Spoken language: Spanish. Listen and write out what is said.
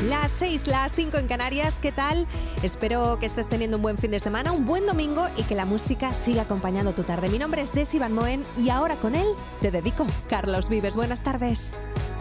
Las 6, las 5 en Canarias, ¿qué tal? Espero que estés teniendo un buen fin de semana, un buen domingo y que la música siga acompañando tu tarde. Mi nombre es Desi Van Moen y ahora con él te dedico. Carlos Vives, buenas tardes.